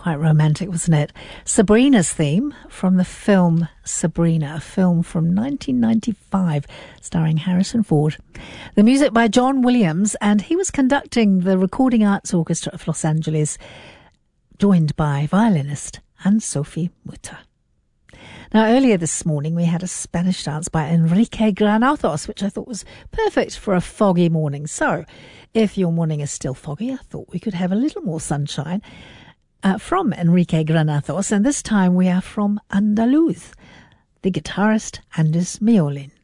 Quite romantic, wasn't it? Sabrina's theme from the film Sabrina, a film from 1995 starring Harrison Ford. The music by John Williams, and he was conducting the Recording Arts Orchestra of Los Angeles, joined by violinist Anne-Sophie Mutter. Now, earlier this morning we had a Spanish dance by Enrique Granados, which I thought was perfect for a foggy morning. So, if your morning is still foggy, I thought we could have a little more sunshine from Enrique Granados, and this time we are from Andaluz, the guitarist and his Miolin.